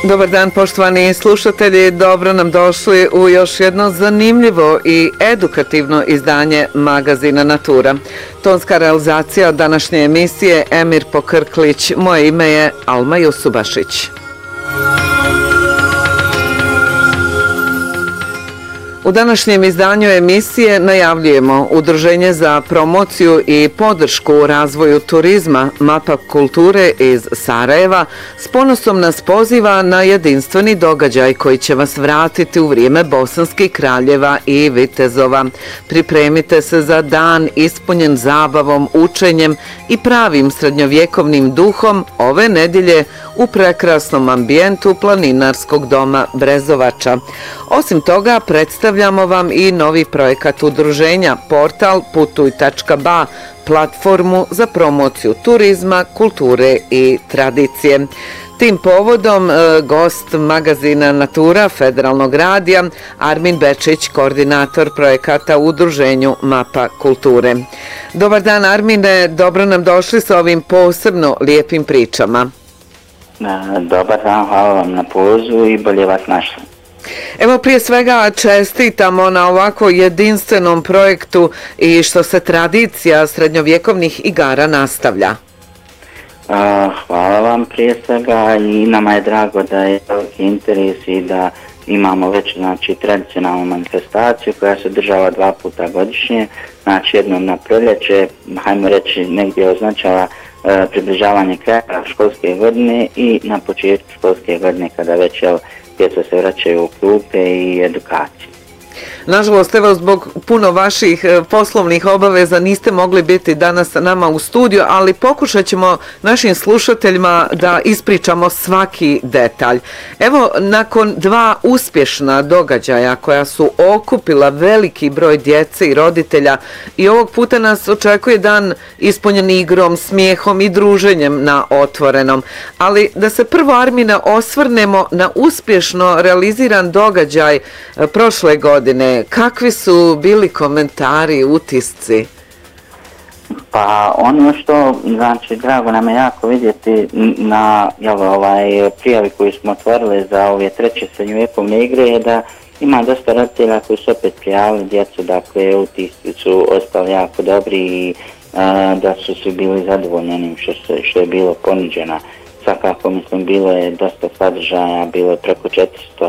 Dobar dan poštovani slušatelji, dobro nam došli u još jedno zanimljivo i edukativno izdanje magazina Natura. Tonska realizacija današnje emisije Emir Pokrklić, moje ime je Alma Jusubašić. U današnjem izdanju emisije najavljujemo Udruženje za promociju i podršku u razvoju turizma Mapa kulture iz Sarajeva s ponosom nas poziva na jedinstveni događaj koji će vas vratiti u vrijeme bosanskih kraljeva i vitezova. Pripremite se za dan ispunjen zabavom, učenjem i pravim srednjovjekovnim duhom ove nedjelje u prekrasnom ambijentu planinarskog doma Brezovača. Osim toga, predstavljamo vam i novi projekat udruženja, portal putuj.ba, platformu za promociju turizma, kulture i tradicije. Tim povodom gost magazina Natura Federalnog radija Armin Bečić, koordinator projekata u udruženju Mapa kulture. Dobar dan Armine, dobro nam došli sa ovim posebno lijepim pričama. Dobar dan, hvala vam na pozivu i bolje vas našli. Evo prije svega čestitamo na ovako jedinstvenom projektu i što se tradicija srednjovjekovnih igara nastavlja. Hvala vam prije svega i nama je drago da je veliki interes i da imamo već tradicionalnu manifestaciju koja se održava 2 puta godišnje, jednom na proljeće, hajmo reći negdje označava približavanje kraja školske godine i na početku školske godine kada već djeca se vraćaju u klupe i edukaciju. Nažalost, evo zbog puno vaših poslovnih obaveza niste mogli biti danas sa nama u studiju, ali pokušat ćemo našim slušateljima da ispričamo svaki detalj. Evo, nakon 2 uspješna događaja koja su okupila veliki broj djece i roditelja i ovog puta nas očekuje dan ispunjen igrom, smijehom i druženjem na otvorenom. Ali da se prvo, Armina, osvrnemo na uspješno realiziran događaj prošle godine. Kakvi su bili komentari, utisci? Pa ono što, drago nam je jako vidjeti na prijavi koju smo otvorili za ove 3. srednjovjekovne igre je da ima dosta roditelja koji su opet prijavili djecu, dakle utisci su ostali jako dobri i da su svi bili zadovoljni onim što je bilo ponuđeno. Svakako, mislim, bilo je dosta sadržaja, bilo je preko 400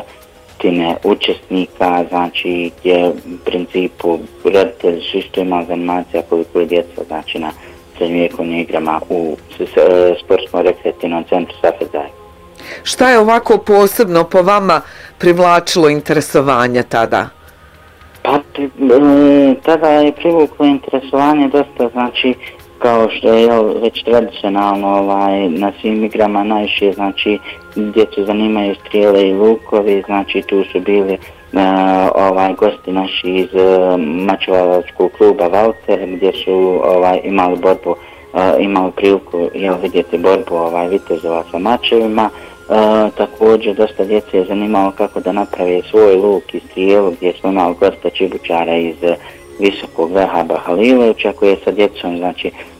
učesnika, gdje u principu roditelji su isto imali animacija koliko je djeca na srednjovjekovnim igrama u sportsko-rekreativnom centru Safezaj. Šta je ovako posebno po vama privlačilo interesovanje tada? Pa tada je privuklo interesovanje dosta, kao što je već tradicionalno na svim igrama najviše, djecu zanimaju strijele i lukovi, tu su bili gosti naši iz mačevalačkog kluba Valter, gdje su imali borbu, imali priliku vidjeti borbu vitezova sa mačevima. Također dosta djece je zanimalo kako da naprave svoj luk i strijelu, gdje smo imali gosta Čibučara iz Visokog Vehaba Halilovića koji je sa djecom